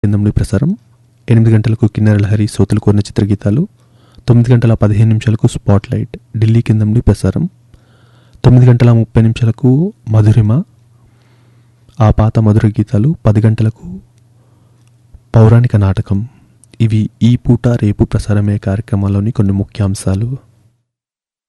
కేంద్రం నుండి ప్రసారం. 8 గంటలకు కిన్నెర లహరి శ్రోతలు కోరిన చిత్రగీతాలు. 9 గంటల 15 నిమిషాలకు స్పాట్ లైట్ ఢిల్లీ కేంద్రం నుండి ప్రసారం. 9 గంటల 30 నిమిషాలకు మధురిమ ఆ పాత మధుర గీతాలు. 10 గంటలకు పౌరాణిక నాటకం. ఇవి ఈ పూట రేపు ప్రసారమయ్యే కార్యక్రమాల్లోని కొన్ని ముఖ్యాంశాలు.